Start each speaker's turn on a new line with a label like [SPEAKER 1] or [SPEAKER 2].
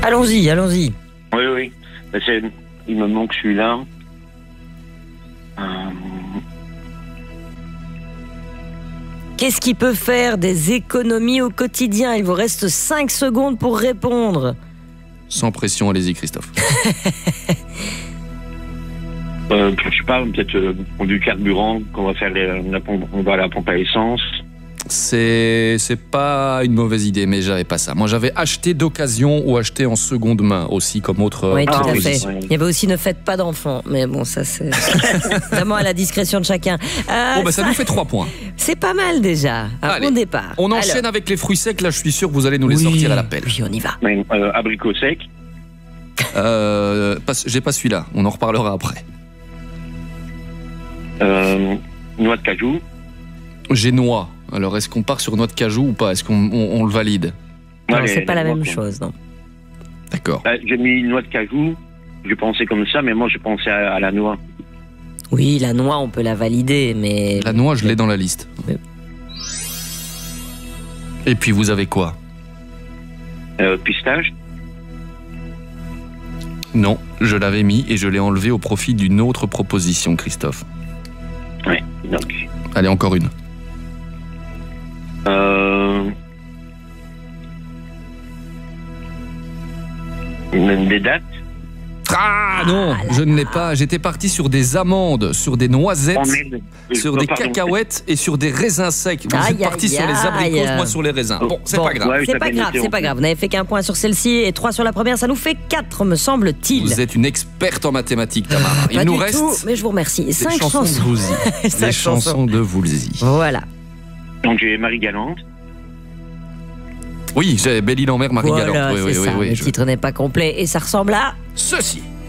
[SPEAKER 1] Allons-y, allons-y.
[SPEAKER 2] Oui, oui. Il me manque celui-là.
[SPEAKER 1] Qu'est-ce qui peut faire des économies au quotidien? Il vous reste 5 secondes pour répondre.
[SPEAKER 3] Sans pression, allez-y Christophe.
[SPEAKER 2] Je sais pas, peut-être du carburant qu'on va faire, on va à la pompe à essence.
[SPEAKER 3] C'est pas une mauvaise idée, mais j'avais pas ça. Moi, j'avais acheté d'occasion ou acheté en seconde main aussi comme autre.
[SPEAKER 1] Oui, tout à fait.
[SPEAKER 3] proposition.
[SPEAKER 1] Il y avait aussi ne faites pas d'enfants, mais bon, ça c'est vraiment à la discrétion de chacun.
[SPEAKER 3] Ça nous fait 3 points.
[SPEAKER 1] C'est pas mal déjà. Un bon départ.
[SPEAKER 3] On enchaîne avec les fruits secs. Là, je suis sûr que vous allez nous les sortir à l'appel.
[SPEAKER 1] Oui, on y va.
[SPEAKER 2] Abricot sec.
[SPEAKER 3] J'ai pas celui-là. On en reparlera après.
[SPEAKER 2] Noix de cajou.
[SPEAKER 3] J'ai noix. Alors, est-ce qu'on part sur noix de cajou ou pas? Est-ce qu'on le valide?
[SPEAKER 1] Non,
[SPEAKER 2] Ouais,
[SPEAKER 1] c'est pas la même
[SPEAKER 2] noix,
[SPEAKER 1] chose, non.
[SPEAKER 3] D'accord.
[SPEAKER 2] J'ai mis noix de cajou. Je pensais comme ça, mais moi, je pensais à la noix.
[SPEAKER 1] Oui, la noix, on peut la valider, mais...
[SPEAKER 3] La noix, je l'ai dans la liste.
[SPEAKER 1] Oui.
[SPEAKER 3] Et puis, vous avez quoi?
[SPEAKER 2] Pistache.
[SPEAKER 3] Non, je l'avais mis et je l'ai enlevé au profit d'une autre proposition, Christophe.
[SPEAKER 2] Oui, donc...
[SPEAKER 3] Allez, encore une.
[SPEAKER 2] Des dattes.
[SPEAKER 3] Ah non, je ne l'ai pas. J'étais parti sur des amandes, sur des noisettes, sur des cacahuètes et sur des raisins secs. Vous êtes parti sur les abricots, moi sur les raisins. Bon, c'est pas grave.
[SPEAKER 2] Ouais,
[SPEAKER 1] C'est pas grave, c'est pas grave. Vous n'avez fait qu'un point sur celle-ci et 3 sur la première. Ça nous fait 4, me semble-t-il.
[SPEAKER 3] Vous êtes une experte en mathématiques, Tamara. Il
[SPEAKER 1] Pas
[SPEAKER 3] nous
[SPEAKER 1] du
[SPEAKER 3] reste
[SPEAKER 1] tout, mais je vous remercie.
[SPEAKER 3] des
[SPEAKER 1] 5
[SPEAKER 3] chansons de
[SPEAKER 1] chansons.
[SPEAKER 3] Woolsey. Des
[SPEAKER 1] 5
[SPEAKER 3] chansons de Woolsey.
[SPEAKER 1] Voilà.
[SPEAKER 2] Donc j'ai Marie Galante.
[SPEAKER 3] Oui, j'ai Belle-Île-en-Mer, Marie
[SPEAKER 1] Voilà,
[SPEAKER 3] Galante.
[SPEAKER 1] c'est ça. Le
[SPEAKER 3] je-
[SPEAKER 1] titre n'est pas complet et ça ressemble à...
[SPEAKER 3] Ceci.